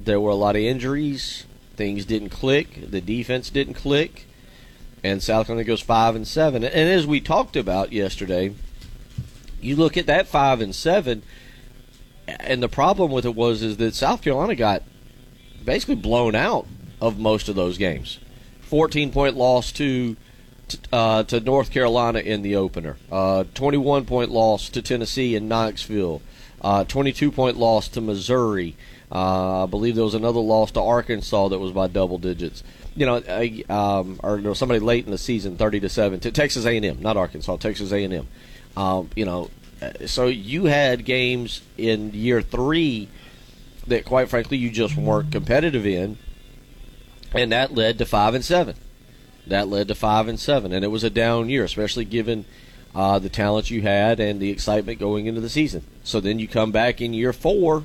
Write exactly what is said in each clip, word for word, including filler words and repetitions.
there were a lot of injuries. Things didn't click. The defense didn't click. And South Carolina goes five and seven. And as we talked about yesterday, you look at that five and seven, and the problem with it was is that South Carolina got basically blown out of most of those games. fourteen point loss to uh, to North Carolina in the opener. Uh, twenty-one point loss to Tennessee in Knoxville. Uh, twenty-two point loss to Missouri. Uh, I believe there was another loss to Arkansas that was by double digits. You know, um, or there was somebody late in the season, thirty to seven, to Texas A and M, not Arkansas, Texas A and M. Um, you know, so you had games in year three that, quite frankly, you just weren't competitive in, and that led to five and seven. That led to five and seven, and it was a down year, especially given uh, the talent you had and the excitement going into the season. So then you come back in year four,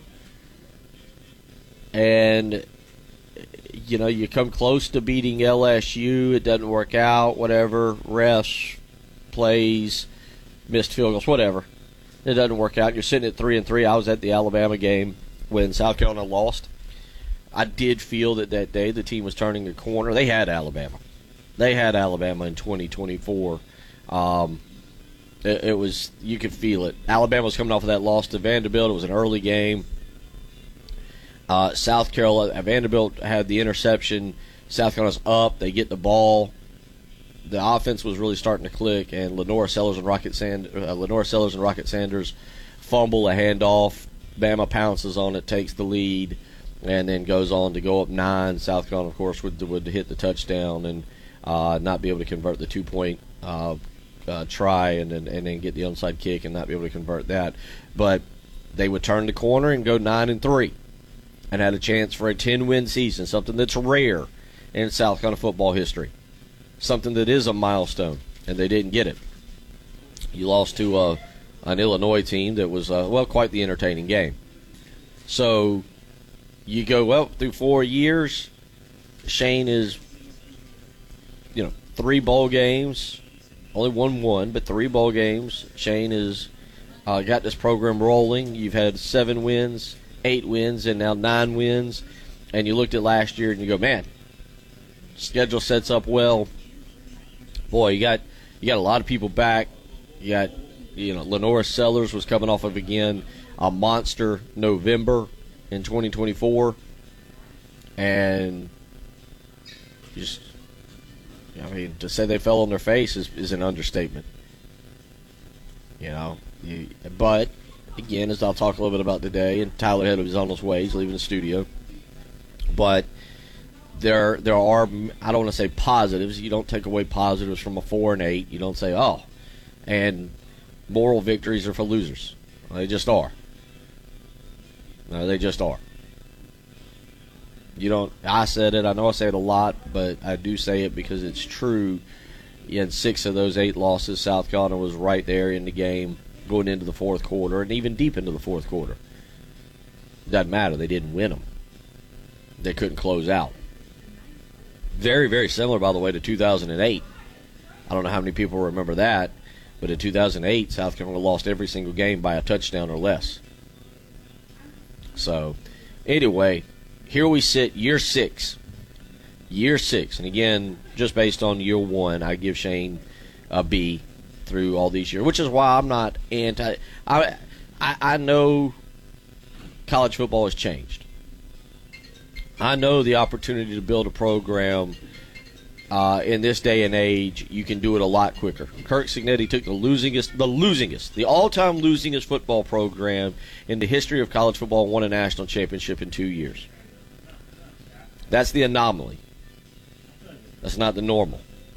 and you know you come close to beating L S U. It doesn't work out. Whatever, refs, plays, missed field goals, whatever. It doesn't work out. You're sitting at three and three. I was at the Alabama game when South Carolina lost. I did feel that that day the team was turning a corner. They had Alabama. They had Alabama in twenty twenty-four. Um, it, it was, you could feel it. Alabama was coming off of that loss to Vanderbilt. It was an early game. Uh, South Carolina, Vanderbilt had the interception. South Carolina's up. They get the ball. The offense was really starting to click, and Lenore Sellers and Rocket Sand, uh, Lenore Sellers and Rocket Sanders fumble a handoff. Bama pounces on it, takes the lead, and then goes on to go up nine. South Carolina, of course, would would hit the touchdown and uh, not be able to convert the two-point uh, uh, try, and then and then get the onside kick and not be able to convert that. But they would turn the corner and go nine and three, and had a chance for a ten-win season, something that's rare in South Carolina football history, something that is a milestone, and they didn't get it. You lost to uh, an Illinois team that was, uh, well, quite the entertaining game. So you go, well, through four years, Shane is, you know, three bowl games, only won one, but three bowl games. Shane has uh, got this program rolling. You've had seven wins, eight wins, and now nine wins. And you looked at last year and you go, man, schedule sets up well. Boy, you got you got a lot of people back. You got, you know, Lenore Sellers was coming off of, again, a monster November in twenty twenty-four. And just, I mean, to say they fell on their face is, is an understatement. You know, you, but, again, as I'll talk a little bit about today, and Tyler Head is on his way, he's leaving the studio. But there there are, I don't want to say positives. You don't take away positives from a four and eight. You don't say, oh, and moral victories are for losers. Well, they just are. No, they just are. You don't, I said it, I know I say it a lot, but I do say it because it's true. In six of those eight losses, South Carolina was right there in the game going into the fourth quarter and even deep into the fourth quarter. Doesn't matter. They didn't win them. They couldn't close out. Very, very similar, by the way, to two thousand eight. I don't know how many people remember that, but in two thousand eight, South Carolina lost every single game by a touchdown or less. So, anyway, here we sit, year six. Year six. And again, just based on year one, I give Shane a B through all these years, which is why I'm not anti. I, I, I know college football has changed. I know the opportunity to build a program uh, in this day and age, you can do it a lot quicker. Kirk Cignetti took the losingest, the losingest, the all-time losingest football program in the history of college football and won a national championship in two years. That's the anomaly. That's not the normal.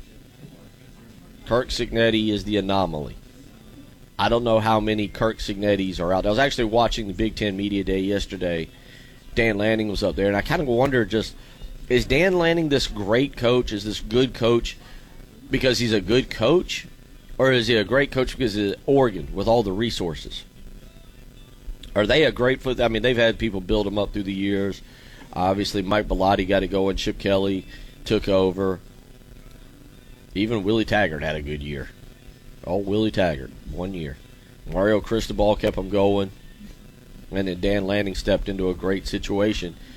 Kirk Cignetti is the anomaly. I don't know how many Kirk Cignettis are out there. I was actually watching the Big Ten Media Day yesterday. Dan Lanning was up there, and I kind of wonder just, is Dan Lanning this great coach, is this good coach because he's a good coach, or is he a great coach because of Oregon with all the resources? Are they a great foot? I mean, they've had people build them up through the years. Obviously, Mike Bellotti got it going. Chip Kelly took over. Even Willie Taggart had a good year. Oh, Willie Taggart, one year. Mario Cristobal kept them going. And then Dan Lanning stepped into a great situation.